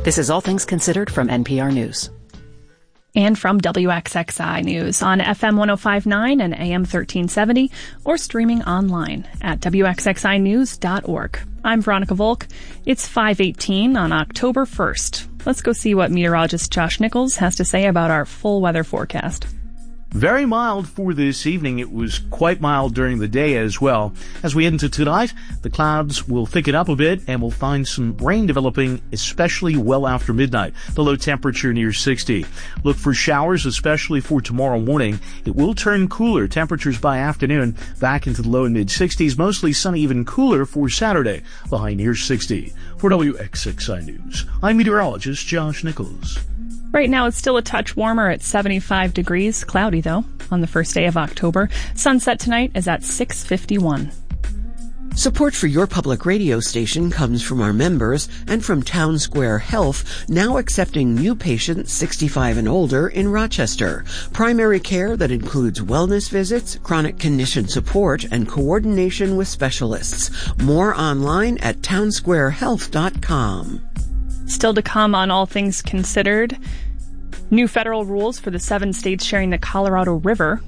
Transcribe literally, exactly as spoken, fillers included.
This is All Things Considered from N P R News. And from W X X I News on F M one oh five point nine and A M thirteen seventy or streaming online at W X X I news dot org. I'm Veronica Volk. It's five eighteen on October first. Let's go see what meteorologist Josh Nichols has to say about our full weather forecast. Very mild for this evening. It was quite mild during the day as well. As we head into tonight, the clouds will thicken up a bit and we'll find some rain developing, especially well after midnight. The low temperature near sixty. Look for showers, especially for tomorrow morning. It will turn cooler. Temperatures by afternoon back into the low and mid sixties. Mostly sunny, even cooler for Saturday. The high near sixty. For W X X I News, I'm meteorologist Josh Nichols. Right now, it's still a touch warmer at seventy-five degrees. Cloudy, though, on the first day of October. Sunset tonight is at six fifty-one. Support for your public radio station comes from our members and from Town Square Health, now accepting new patients sixty-five and older in Rochester. Primary care that includes wellness visits, chronic condition support, and coordination with specialists. More online at town square health dot com. Still to come on All Things Considered, new federal rules for the seven states sharing the Colorado River